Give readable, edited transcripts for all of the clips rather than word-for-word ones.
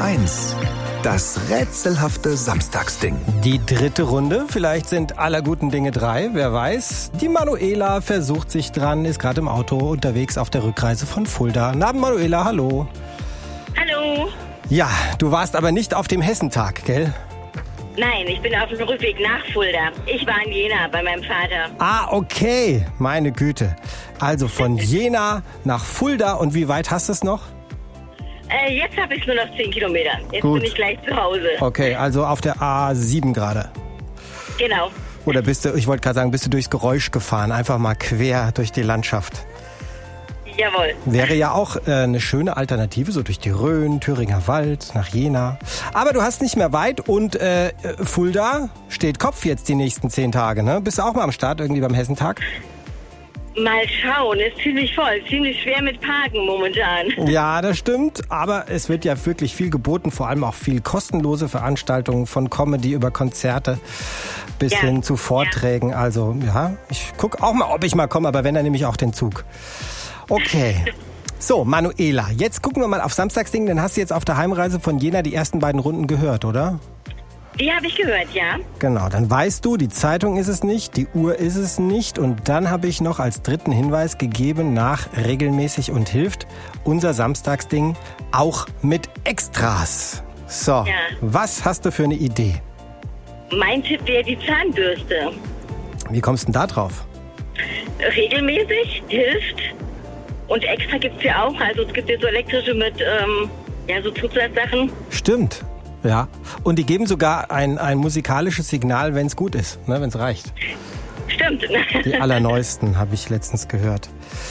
HR1, das rätselhafte Samstagsding. Die dritte Runde, vielleicht sind aller guten Dinge drei, wer weiß. Die Manuela versucht sich dran, ist gerade im Auto unterwegs auf der Rückreise von Fulda. Guten Abend, Manuela, hallo. Hallo. Ja, du warst aber nicht auf dem Hessentag, gell? Nein, ich bin auf dem Rückweg nach Fulda. Ich war in Jena bei meinem Vater. Ah, okay, meine Güte. Also von Jena nach Fulda, und wie weit hast du es noch? Jetzt habe ich nur noch 10 Kilometer. Jetzt Gut. bin ich gleich zu Hause. Okay, also auf der A7 gerade. Genau. Oder bist du, ich wollte gerade sagen, bist du durchs Geräusch gefahren, einfach mal quer durch die Landschaft? Jawohl. Wäre ja auch eine schöne Alternative, so durch die Rhön, Thüringer Wald, nach Jena. Aber du hast nicht mehr weit und Fulda steht Kopf jetzt die nächsten 10 Tage, ne? Bist du auch mal am Start irgendwie beim Hessentag? Mal schauen, ist ziemlich voll, ziemlich schwer mit Parken momentan. Ja, das stimmt, aber es wird ja wirklich viel geboten, vor allem auch viel kostenlose Veranstaltungen, von Comedy über Konzerte bis hin zu Vorträgen. Ja. Also ja, ich gucke auch mal, ob ich mal komme, aber wenn, dann nehme ich auch den Zug. Okay. So, Manuela, jetzt gucken wir mal auf Samstagsding, dann hast du jetzt auf der Heimreise von Jena die ersten beiden Runden gehört, oder? Die habe ich gehört, ja. Genau, dann weißt du, die Zeitung ist es nicht, die Uhr ist es nicht, und dann habe ich noch als dritten Hinweis gegeben, nach regelmäßig und hilft unser Samstagsding auch mit Extras. So, Was hast du für eine Idee? Mein Tipp wäre die Zahnbürste. Wie kommst du denn da drauf? Regelmäßig, hilft. Und extra gibt's ja auch. Also es gibt ja so elektrische mit so Zusatzsachen. Stimmt, ja. Und die geben sogar ein musikalisches Signal, wenn es gut ist, ne, wenn es reicht. Stimmt. Die allerneuesten, habe ich letztens gehört.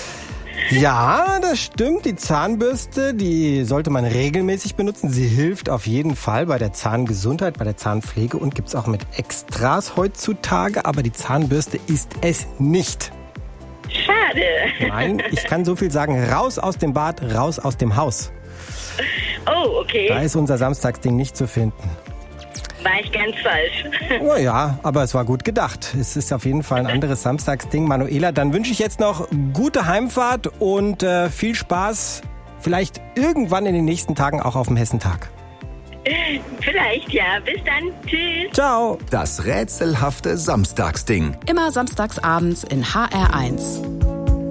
Ja, das stimmt. Die Zahnbürste, die sollte man regelmäßig benutzen. Sie hilft auf jeden Fall bei der Zahngesundheit, bei der Zahnpflege, und gibt's auch mit Extras heutzutage. Aber die Zahnbürste ist es nicht. Schade. Nein, ich kann so viel sagen. Raus aus dem Bad, raus aus dem Haus. Oh, okay. Da ist unser Samstagsding nicht zu finden. War ich ganz falsch. Oh ja, aber es war gut gedacht. Es ist auf jeden Fall ein anderes Samstagsding. Manuela, dann wünsche ich jetzt noch gute Heimfahrt und viel Spaß. Vielleicht irgendwann in den nächsten Tagen auch auf dem Hessentag. Vielleicht, ja. Bis dann. Tschüss. Ciao. Das rätselhafte Samstagsding. Immer samstags abends in HR1.